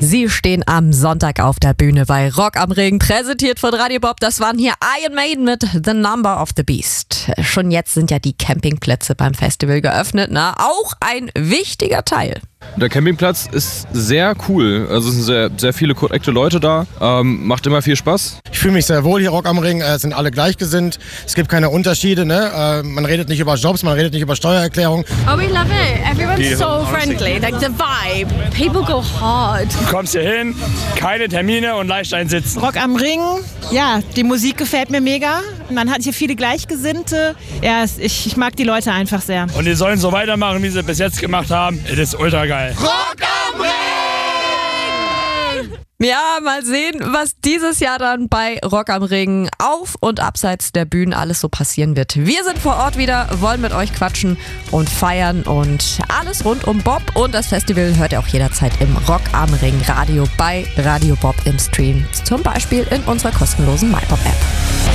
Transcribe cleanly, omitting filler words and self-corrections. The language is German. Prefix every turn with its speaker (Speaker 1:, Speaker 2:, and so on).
Speaker 1: Sie stehen am Sonntag auf der Bühne bei Rock am Ring, präsentiert von Radio Bob. Das waren hier Iron Maiden mit The Number of the Beast. Schon jetzt sind ja die Campingplätze beim Festival geöffnet, ne? Auch ein wichtiger Teil.
Speaker 2: Der Campingplatz ist sehr cool. Also es sind sehr viele korrekte Leute da. Macht immer viel Spaß.
Speaker 3: Ich fühle mich sehr wohl hier, Rock am Ring. Sind alle gleichgesinnt. Es gibt keine Unterschiede. Ne? Man redet nicht über Jobs, man redet nicht über Steuererklärung.
Speaker 4: Oh, we love it. Everyone's so friendly. Like the vibe. People go hard.
Speaker 5: Du kommst hier hin, keine Termine und leicht einsitzen.
Speaker 6: Rock am Ring, ja, die Musik gefällt mir mega. Man hat hier viele Gleichgesinnte. Ja, ich mag die Leute einfach sehr.
Speaker 5: Und die sollen so weitermachen, wie sie bis jetzt gemacht haben. Das ist ultra geil.
Speaker 3: Rock am Ring!
Speaker 1: Ja, mal sehen, was dieses Jahr dann bei Rock am Ring auf und abseits der Bühnen alles so passieren wird. Wir sind vor Ort wieder, wollen mit euch quatschen und feiern und alles rund um Bob. Und das Festival hört ihr auch jederzeit im Rock am Ring Radio bei Radio Bob im Stream. Zum Beispiel in unserer kostenlosen MyBob-App.